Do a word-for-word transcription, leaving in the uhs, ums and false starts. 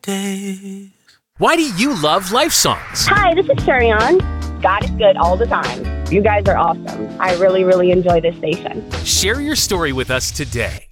days. Why do you love Life Songs? Hi, this is Sherry On. God is good all the time. You guys are awesome. I really, really enjoy this station. Share your story with us today.